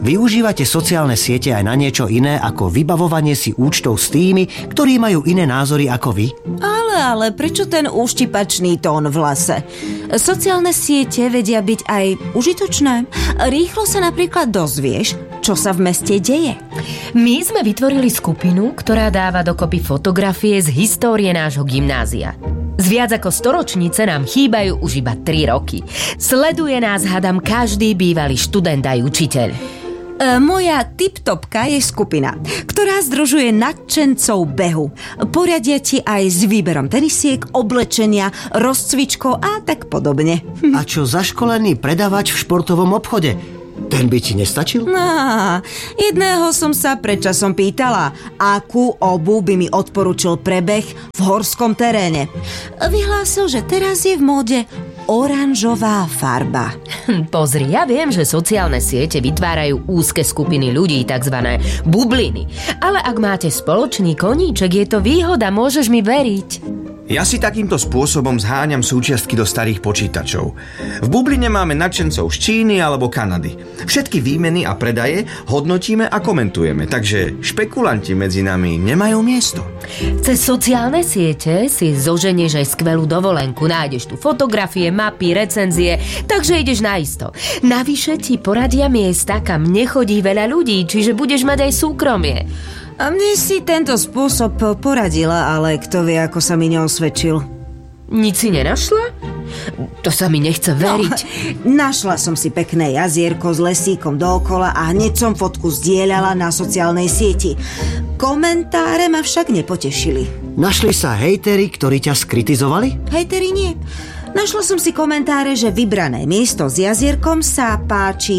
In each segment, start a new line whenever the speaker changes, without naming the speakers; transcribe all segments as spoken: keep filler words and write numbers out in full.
Využívate sociálne siete aj na niečo iné ako vybavovanie si účtov s tými, ktorí majú iné názory ako vy?
Ale, ale prečo ten úštipačný tón v hlase? Sociálne siete vedia byť aj užitočné. Rýchlo sa napríklad dozvieš, čo sa v meste deje.
My sme vytvorili skupinu, ktorá dáva dokopy fotografie z histórie nášho gymnázia. Z viac ako storočnice nám chýbajú už iba tri roky. Sleduje nás, hadam, každý bývalý študent aj učiteľ.
E, moja tiptopka je skupina, ktorá združuje nadšencov behu. Poriadia ti aj s výberom tenisiek, oblečenia, rozcvičkou a tak podobne.
A čo zaškolený predavač v športovom obchode? Ten by ti nestačil?
No, jedného som sa predčasom pýtala, akú obuv by mi odporučil pre beh v horskom teréne. Vyhlásil, že teraz je v móde oranžová farba.
Pozri, ja viem, že sociálne siete vytvárajú úzke skupiny ľudí, takzvané bubliny. Ale ak máte spoločný koníček, je to výhoda, môžeš mi veriť.
Ja si takýmto spôsobom zháňam súčiastky do starých počítačov. V bubline máme nadšencov z Číny alebo Kanady. Všetky výmeny a predaje hodnotíme a komentujeme, takže špekulanti medzi nami nemajú miesto.
Cez sociálne siete si zoženieš aj skvelú dovolenku, nájdeš tu fotografie, mapy, recenzie, takže ideš naisto. Navyše ti poradia miesta, kam nechodí veľa ľudí, čiže budeš mať aj súkromie.
A mne si tento spôsob poradila, ale kto vie, ako sa mi neosvedčil.
Nic si nenašla? To sa mi nechce veriť.
No, našla som si pekné jazierko s lesíkom dookola a hneď som fotku zdieľala na sociálnej sieti. Komentáre ma však nepotešili.
Našli sa hejteri, ktorí ťa skritizovali?
Hejteri nie. Našla som si komentáre, že vybrané miesto s jazierkom sa páči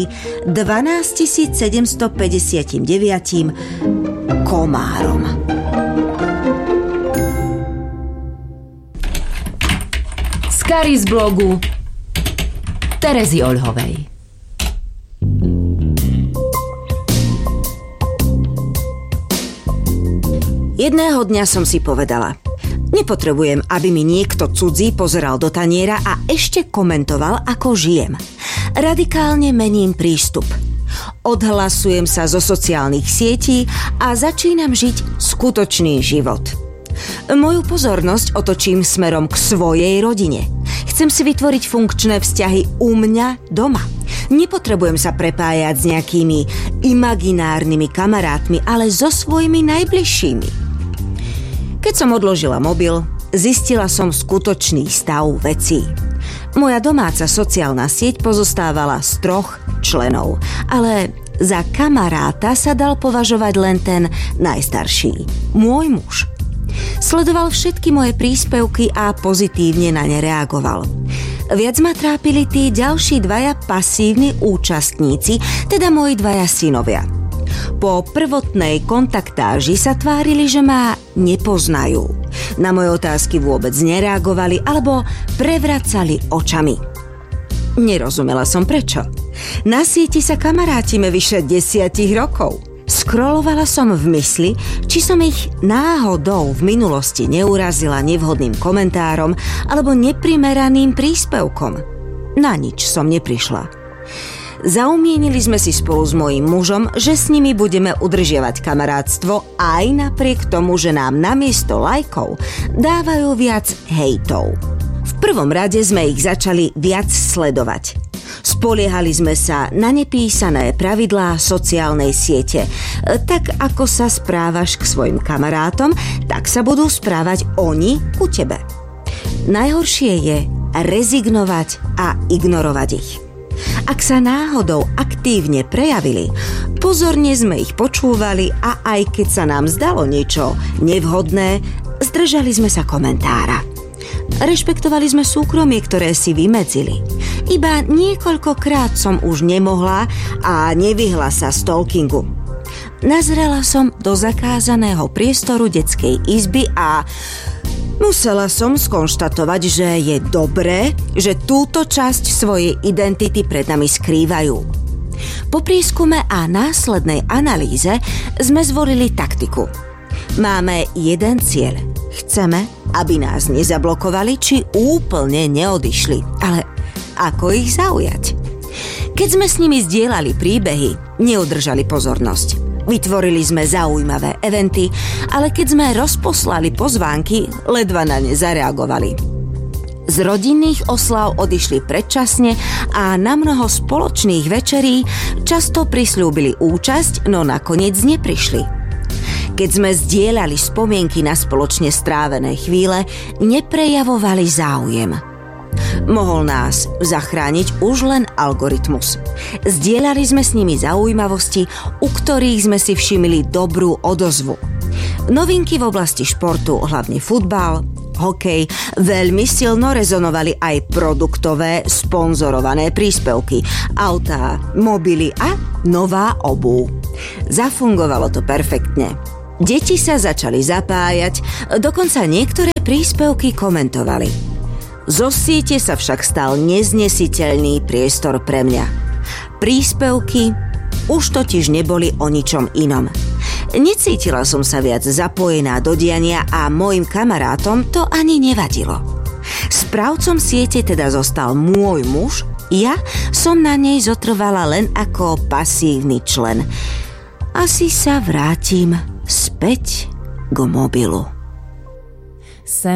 dvanásťtisícsedemstopäťdesiatdeväť komárom.
Skary z blogu Terezy Oľhovej.
Jedného dňa som si povedala: nepotrebujem, aby mi niekto cudzí pozeral do taniera a ešte komentoval, ako žijem. Radikálne mením prístup. Odhlasujem sa zo sociálnych sietí a začínam žiť skutočný život. Moju pozornosť otočím smerom k svojej rodine. Chcem si vytvoriť funkčné vzťahy u mňa doma. Nepotrebujem sa prepájať s nejakými imaginárnymi kamarátmi, ale so svojimi najbližšími. Keď som odložila mobil, zistila som skutočný stav vecí. Moja domáca sociálna sieť pozostávala z troch členov, ale za kamaráta sa dal považovať len ten najstarší, môj muž. Sledoval všetky moje príspevky a pozitívne na ne reagoval. Viac ma trápili tí ďalší dvaja pasívni účastníci, teda moji dvaja synovia. Po prvotnej kontaktáži sa tvárili, že ma nepoznajú. Na moje otázky vôbec nereagovali alebo prevracali očami. Nerozumela som prečo. Na sieti sa kamarátime vyše desiatich rokov. Scrollovala som v mysli, či som ich náhodou v minulosti neurazila nevhodným komentárom alebo neprimeraným príspevkom. Na nič som neprišla. Zaumienili sme si spolu s mojím mužom, že s nimi budeme udržiavať kamarátstvo aj napriek tomu, že nám namiesto lajkov dávajú viac hejtov. V prvom rade sme ich začali viac sledovať. Spoliehali sme sa na nepísané pravidlá sociálnej siete. Tak ako sa správaš k svojim kamarátom, tak sa budú správať oni ku tebe. Najhoršie je rezignovať a ignorovať ich. Ak sa náhodou aktívne prejavili, pozorne sme ich počúvali a aj keď sa nám zdalo niečo nevhodné, zdržali sme sa komentára. Rešpektovali sme súkromie, ktoré si vymedzili. Iba niekoľkokrát som už nemohla a nevyhla sa stalkingu. Nazrela som do zakázaného priestoru detskej izby a musela som skonštatovať, že je dobré, že túto časť svojej identity pred nami skrývajú. Po prieskume a následnej analýze sme zvolili taktiku. Máme jeden cieľ. Chceme, aby nás nezablokovali či úplne neodišli. Ale ako ich zaujať? Keď sme s nimi zdieľali príbehy, neudržali pozornosť. Vytvorili sme zaujímavé eventy, ale keď sme rozposlali pozvánky, ledva na ne zareagovali. Z rodinných oslav odišli predčasne a na mnoho spoločných večerí často prisľúbili účasť, no nakoniec neprišli. Keď sme zdieľali spomienky na spoločne strávené chvíle, neprejavovali záujem. Mohol nás zachrániť už len algoritmus. Zdieľali sme s nimi zaujímavosti, u ktorých sme si všimli dobrú odozvu. Novinky v oblasti športu, hlavne futbal, hokej, veľmi silno rezonovali aj produktové, sponzorované príspevky, autá, mobily a nová obuv. Zafungovalo to perfektne. Deti sa začali zapájať, dokonca niektoré príspevky komentovali. Zo siete sa však stal neznesiteľný priestor pre mňa. Príspevky už totiž neboli o ničom inom. Necítila som sa viac zapojená do diania a mojim kamarátom to ani nevadilo. Správcom siete teda zostal môj muž, ja som na nej zotrvala len ako pasívny člen. Asi sa vrátim späť k mobilu.